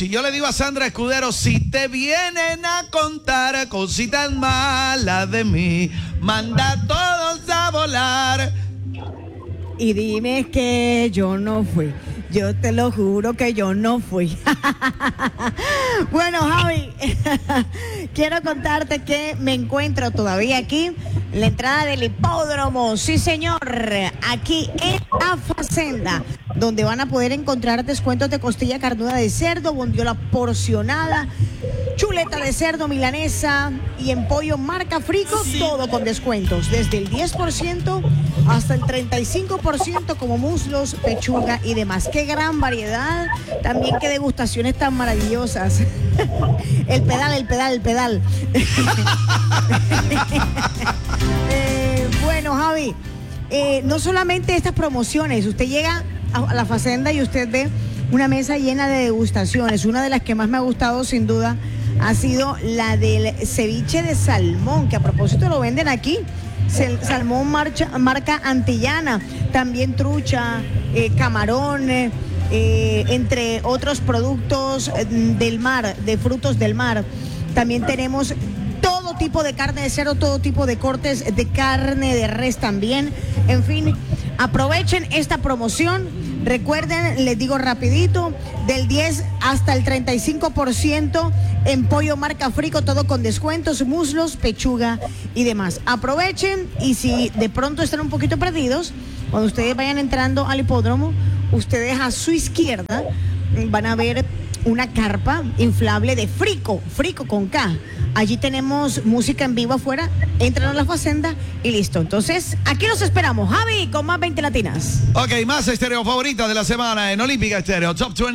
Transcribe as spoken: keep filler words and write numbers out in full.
si yo le digo a Sandra Escudero, si te vienen a contar cositas malas de mí, manda a todos a volar. Y dime que yo no fui. Yo te lo juro que yo no fui. Bueno, Javi, quiero contarte que me encuentro todavía aquí, en la entrada del hipódromo. Sí, señor, aquí en la Facenda, donde van a poder encontrar descuentos de costilla carnuda de cerdo, bondiola porcionada, chuleta de cerdo milanesa y en pollo marca Frico, todo con descuentos, desde el diez por ciento hasta el treinta y cinco por ciento, como muslos, pechuga y demás. Qué gran variedad, también qué degustaciones tan maravillosas. El pedal, el pedal, el pedal. eh, bueno, Javi, eh, no solamente estas promociones, usted llega a la Facenda y usted ve una mesa llena de degustaciones. Una de las que más me ha gustado, sin duda, ha sido la del ceviche de salmón, que a propósito lo venden aquí. Salmón marcha, marca antillana, también trucha, eh, camarón, eh, entre otros productos del mar, de frutos del mar. También tenemos todo tipo de carne de cerdo, todo tipo de cortes de carne de res también. En fin, aprovechen esta promoción. Recuerden, les digo rapidito, del diez hasta el treinta y cinco por ciento en pollo marca Frico, todo con descuentos, muslos, pechuga y demás. Aprovechen, y si de pronto están un poquito perdidos, cuando ustedes vayan entrando al hipódromo, ustedes a su izquierda van a ver una carpa inflable de Frico, Frico con K. Allí tenemos música en vivo afuera, entran a la Facenda y listo. Entonces, aquí los esperamos, Javi, con más veinte latinas. Ok, más estéreo favorita de la semana en Olímpica Estéreo, Top veinte.